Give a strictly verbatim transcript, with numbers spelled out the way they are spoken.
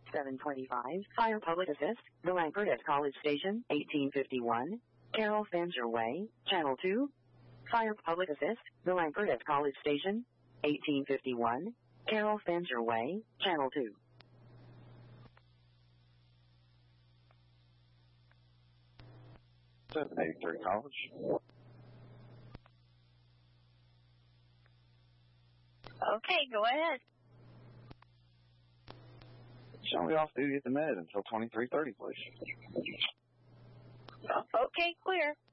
seven twenty-five, Fire Public Assist, The Langford at College Station, eighteen fifty-one, Carroll Fancher Way, Channel two. Fire Public Assist, The Langford at College Station, eighteen fifty-one, Carroll Fancher Way, Channel two. seven eighty-three College. Okay, go ahead. Show me off duty at the Med until twenty-three thirty, please. Okay, clear.